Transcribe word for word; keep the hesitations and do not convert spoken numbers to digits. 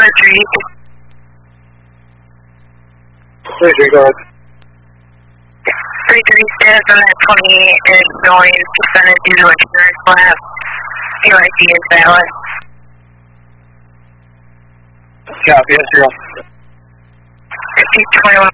retreat. Please regard. Retreat status on that twenty-eight is showing suspended due to a clearance lab. Your I D is valid. Copy, S zero. fifty twenty-one